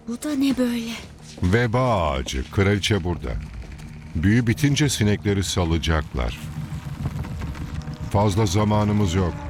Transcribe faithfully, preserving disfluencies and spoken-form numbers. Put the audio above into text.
Bu da ne böyle? Veba ağacı. Kraliçe burada. Büyü bitince sinekleri salacaklar. Fazla zamanımız yok.